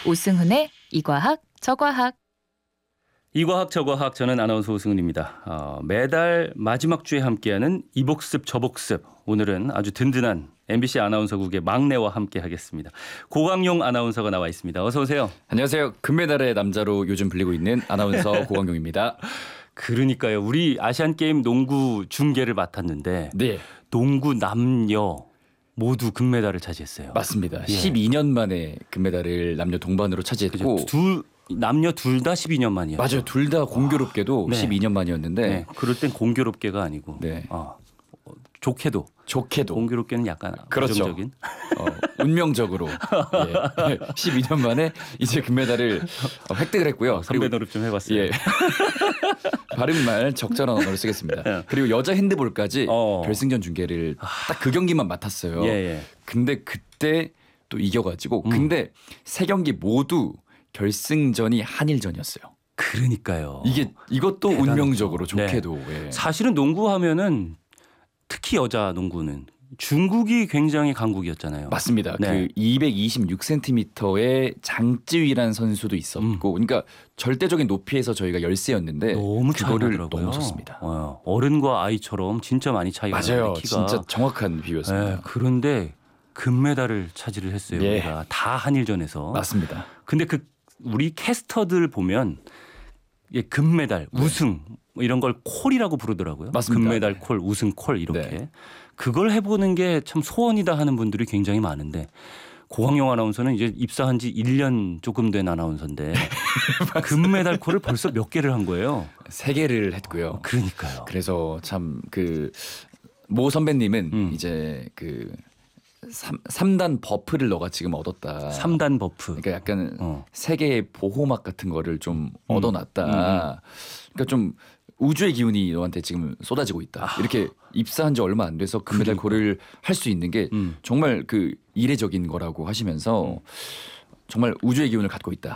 오승훈의 이과학 저과학. 이과학 저과학, 저는 아나운서 오승훈입니다. 매달 마지막 주에 함께하는 이복습 저복습, 오늘은 아주 든든한 MBC 아나운서국의 막내와 함께하겠습니다. 고광용 아나운서가 나와 있습니다. 어서 오세요. 안녕하세요. 금메달의 남자로 요즘 불리고 있는 아나운서 고광용입니다. 그러니까요. 우리 아시안게임 농구 중계를 맡았는데 네, 농구 남녀 모두 금메달을 차지했어요. 맞습니다. 예. 12년 만에 금메달을 남녀 동반으로 차지했고 남녀 둘 다 12년 만이에요. 맞아요. 둘 다 공교롭게도 네. 12년 만이었는데 네, 그럴 땐 공교롭게가 아니고 네. 좋게도 좋게도 공교롭게는 약간 그렇죠. 부정적인. 운명적으로 12년 만에 이제 금메달을 획득을 했고요. 선배 노릇 좀 해봤어요. 예. 바른 말 적절한 언어를 쓰겠습니다. 예. 그리고 여자 핸드볼까지 결승전 중계를 딱 그 경기만 맡았어요. 예. 근데 그때 또 이겨가지고 근데 세 경기 모두 결승전이 한일전이었어요. 그러니까요. 이것도 대단하죠. 운명적으로 좋게도 네. 사실은 농구하면은 특히 여자 농구는 중국이 굉장히 강국이었잖아요. 맞습니다. 네. 그 226cm의 장쯔위라는 선수도 있었고, 그러니까 절대적인 높이에서 저희가 열세였는데 너무 차이가 그거를 나더라고요. 넘어섰습니다. 어른과 아이처럼 진짜 많이 차이가 맞아요. 나는데 키가. 진짜 정확한 비유였습니다. 네, 그런데 금메달을 차지를 했어요. 예. 우리가 다 한일전에서. 맞습니다. 근데 우리 캐스터들 보면 금메달, 우승 뭐 이런 걸 콜이라고 부르더라고요. 맞습니다. 금메달 콜, 우승 콜 이렇게. 네. 그걸 해보는 게 참 소원이다 하는 분들이 굉장히 많은데 고광용 아나운서는 이제 입사한 지 1년 조금 된 아나운서인데 금메달 콜을 벌써 몇 개를 한 거예요. 3개를 했고요. 그러니까요. 그래서 참 모 선배님은 이제 3단 버프를 너가 지금 얻었다. 3단 버프. 그러니까 약간 세계의 보호막 같은 거를 좀 얻어놨다. 그러니까 좀 우주의 기운이 너한테 지금 쏟아지고 있다. 이렇게 입사한 지 얼마 안 돼서 금메달 골을 할 수 있는 게 정말 이례적인 거라고 하시면서 정말 우주의 기운을 갖고 있다.